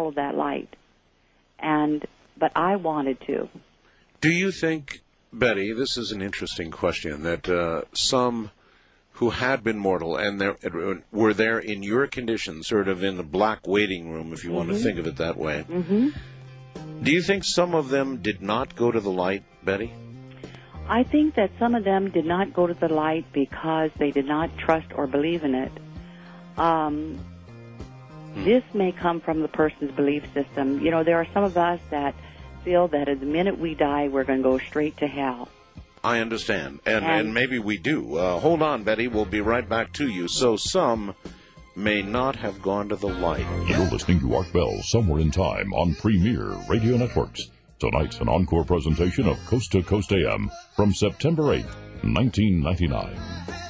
follow that light. But I wanted to. Do you think, Betty, this is an interesting question, that some who had been mortal and were there in your condition, sort of in the black waiting room, if you want to think of it that way, do you think some of them did not go to the light, Betty? I think that some of them did not go to the light because they did not trust or believe in it. This may come from the person's belief system. You know, there are some of us that feel that at the minute we die, we're going to go straight to hell. I understand, and maybe we do. Hold on, Betty. We'll be right back to you. So some may not have gone to the light. You're listening to Art Bell, Somewhere in Time, on Premier Radio Networks. Tonight's an encore presentation of Coast to Coast AM from September 8, 1999.